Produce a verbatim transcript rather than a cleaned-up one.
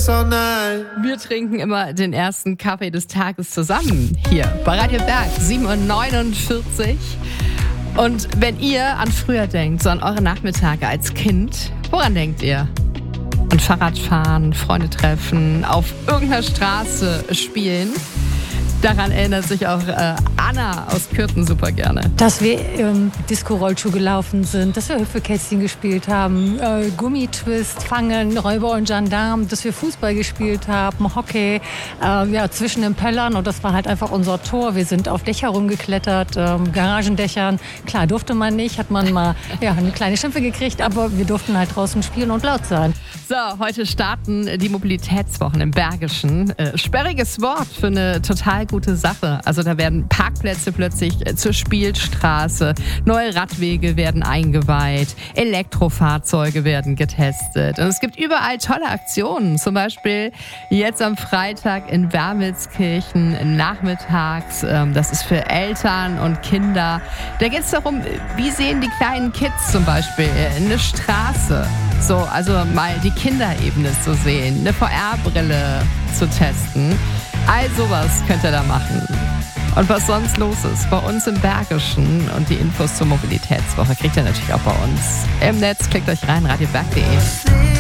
this all night. Wir trinken immer den ersten Kaffee des Tages zusammen hier bei Radio Berg, sieben Uhr neunundvierzig. Und wenn ihr an früher denkt, so an eure Nachmittage als Kind, woran denkt ihr? An Fahrradfahren, Freunde treffen, auf irgendeiner Straße spielen? Daran erinnert sich auch äh, Anna aus Kürten super gerne. Dass wir ähm, Disco-Rollschuh gelaufen sind, dass wir Hüpfekästchen gespielt haben, äh, Gummitwist, Fangen, Räuber und Gendarm, dass wir Fußball gespielt haben, Hockey, äh, ja, zwischen den Pöllern, und das war halt einfach unser Tor. Wir sind auf Dächer rumgeklettert, ähm, Garagendächern. Klar, durfte man nicht, hat man mal ja, eine kleine Schimpfe gekriegt, aber wir durften halt draußen spielen und laut sein. So, heute starten die Mobilitätswochen im Bergischen. Äh, sperriges Wort für eine total gute Sache. Also da werden Parkplätze plötzlich äh, zur Spielstraße, neue Radwege werden eingeweiht, Elektrofahrzeuge werden getestet. Und es gibt überall tolle Aktionen. Zum Beispiel jetzt am Freitag in Wermelskirchen nachmittags. Ähm, das ist für Eltern und Kinder. Da geht es darum, wie sehen die kleinen Kids zum Beispiel eine Straße. So, also mal die Kinderebene zu sehen, eine V R-Brille zu testen. All sowas könnt ihr da machen. Und was sonst los ist bei uns im Bergischen und die Infos zur Mobilitätswoche kriegt ihr natürlich auch bei uns im Netz. Klickt euch rein, radioberg punkt de.